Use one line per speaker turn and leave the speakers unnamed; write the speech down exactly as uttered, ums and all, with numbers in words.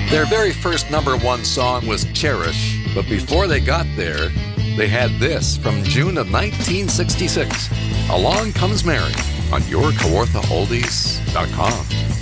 Their very first number one song was Cherish, but before they got there, they had this from June of nineteen sixty-six. Along Comes Mary on your Kawartha Oldies dot com.